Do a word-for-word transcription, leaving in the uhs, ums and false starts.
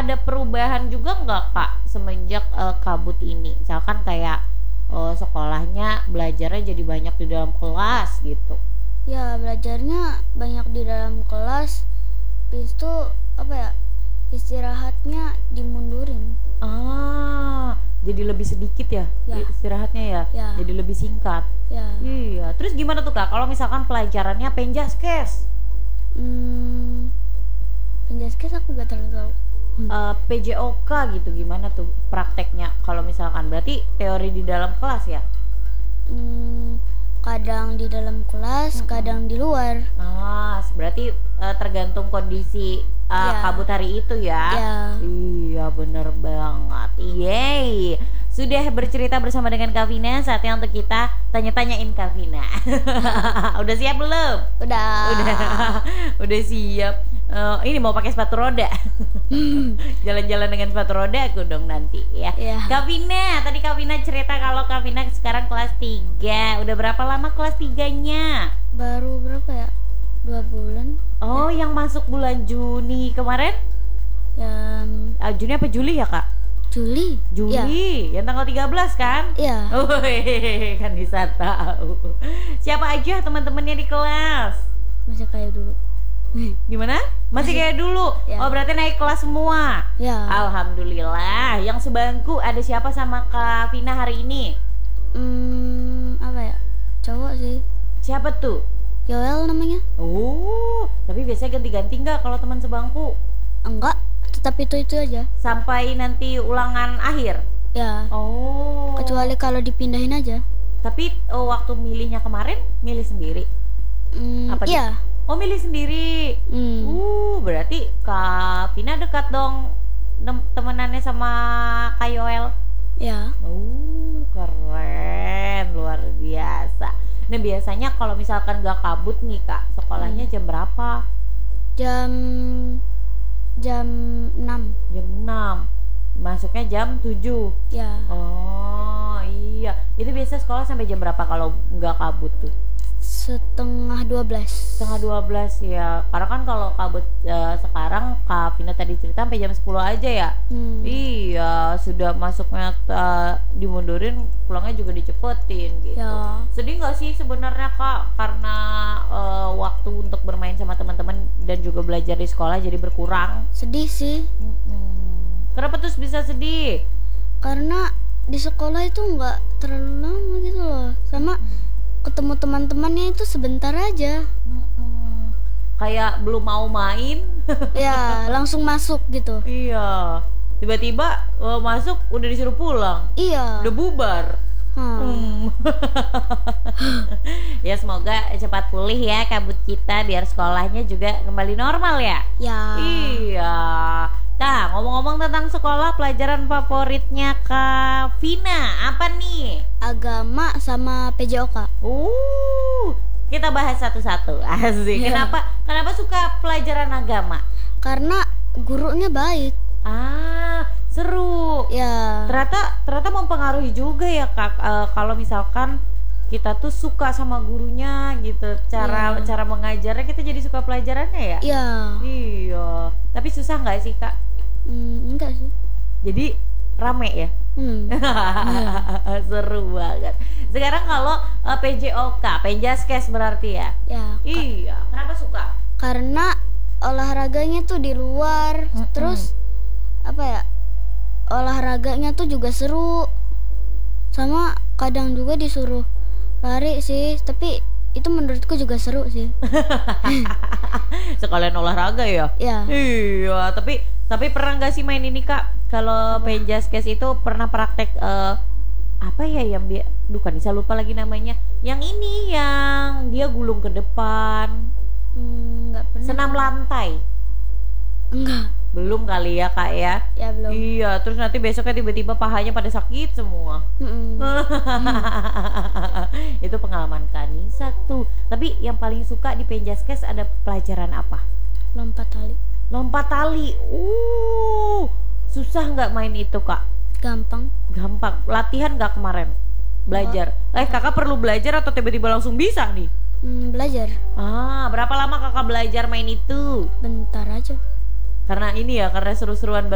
ada perubahan juga nggak Kak semenjak uh, kabut ini? Misalkan kayak uh, sekolahnya belajarnya jadi banyak di dalam kelas gitu. Ya belajarnya banyak di dalam kelas, habis itu apa ya, istirahatnya dimundurin. Ah, jadi lebih sedikit ya, Ya. istirahatnya ya? Ya. Jadi lebih singkat. Ya. Iya, terus gimana tuh Kak kalau misalkan pelajarannya penjaskes? Hmm, penjaskes aku gak terlalu tahu. Uh, P J O K gitu gimana tuh prakteknya kalau misalkan, berarti teori di dalam kelas ya? Hmm, kadang di dalam kelas, Mm-mm. kadang di luar. Ah, berarti uh, tergantung kondisi uh, Ya. kabut hari itu ya? Ya. Iya bener banget. Yeay, sudah bercerita bersama dengan Kak Vina, saatnya untuk kita tanya-tanyain Kak Vina. Udah siap belum? Udah. Udah, udah siap. Uh, ini mau pakai sepatu roda. Jalan-jalan dengan sepatu roda aku dong nanti ya. Ya. Kak Vina, tadi Kak Vina cerita kalau Kak Vina sekarang kelas tiga. Udah berapa lama kelas tiganya? Baru berapa ya? Dua bulan. Oh, yang masuk bulan Juni kemarin? Ya, Uh, Juni apa Juli ya Kak? Juli. Juli, yang tanggal tiga belas kan? Ya. Wih, kan bisa tahu. Siapa aja teman-temannya di kelas? Masih kayak dulu. Gimana? Masih kayak dulu? Ya. Oh, berarti naik kelas semua? Ya. Alhamdulillah. Yang sebangku ada siapa sama Kak Vina hari ini? Hmm, apa ya? Cowok sih. Siapa tuh? Yoel namanya. Oh, tapi biasanya ganti-ganti nggak kalau teman sebangku? Enggak, tetap itu-itu aja. Sampai nanti ulangan akhir? Ya. Oh. Kecuali kalau dipindahin aja. Tapi oh, waktu milihnya kemarin milih sendiri? Hmm, Apa iya. di- Oh, milih sendiri. Hmm. Uh, berarti Kak Vina dekat dong nem- temenannya sama Kak Yoel. Ya. Uh, keren, luar biasa. Nah, biasanya kalau misalkan gak kabut nih Kak, sekolahnya Hmm. jam berapa? Jam jam enam. Jam enam. Masuknya jam tujuh. Ya. Oh, iya. Itu biasa sekolah sampai jam berapa kalau nggak kabut tuh? Setengah dua belas. Setengah dua belas ya. Karena kan kalau kabut eh, sekarang Kak Vina tadi cerita sampai jam sepuluh aja ya. Hmm. Iya, sudah masuknya eh, dimundurin, pulangnya juga dicepetin gitu. Ya. Sedih nggak sih sebenarnya Kak karena eh, waktu untuk bermain sama teman-teman dan juga belajar di sekolah jadi berkurang? Sedih sih. Mm-mm. Kenapa terus bisa sedih? Karena di sekolah itu nggak terlalu lama gitu loh. Sama ketemu teman-temannya itu sebentar aja. Mm-mm. Kayak belum mau main. Ya, langsung masuk gitu. Iya. Tiba-tiba eh, masuk udah disuruh pulang. Iya. Udah bubar. Hmm. Hmm. Ya semoga cepat pulih ya kabut kita biar sekolahnya juga kembali normal ya. Ya. Iya. Nah, ngomong-ngomong tentang sekolah, pelajaran favoritnya Kak Vina apa nih? Agama sama P J O K. Uh, kita bahas satu-satu. Asik. Iya. Kenapa? Kenapa suka pelajaran agama? Karena gurunya baik. Ah, seru. Ya. Ternyata ternyata mempengaruhi juga ya Kak. Eh, kalau misalkan kita tuh suka sama gurunya gitu, cara Iya. cara mengajarnya kita jadi suka pelajarannya ya. Ya. Iya. Tapi susah nggak sih Kak? Hmm, enggak sih. Jadi rame ya. Hmm. Seru banget. Sekarang kalau uh, P J O K, Penjaskes berarti ya. Ya. Ka- Iya. Kenapa suka? karena olahraganya tuh di luar. Mm-mm. Terus apa ya? Olahraganya tuh juga seru. Sama kadang juga disuruh lari sih, tapi itu menurutku juga seru sih. Sekalian olahraga ya. Ya. Iya. Tapi tapi pernah nggak sih main ini Kak? Kalau Penjaskes itu pernah praktek eh, apa ya yang bi- duh kan bisa lupa lagi namanya. Yang ini yang dia gulung ke depan, Hmm, enggak pernah. senam lantai. Enggak. Belum kali ya Kak ya. Ya belum. Iya, terus nanti besoknya tiba-tiba pahanya pada sakit semua. Mm-mm. Itu pengalaman Kanisa tuh. Tapi yang paling suka di Penjaskes ada pelajaran apa? Lompat tali. Lompat tali. Uh, susah nggak main itu Kak? Gampang. Gampang. Latihan nggak kemarin? Belajar. Eh kakak perlu belajar atau tiba-tiba langsung bisa nih? Hmm, belajar. Ah, berapa lama kakak belajar main itu? Bentar aja. Karena ini ya, karena seru-seruan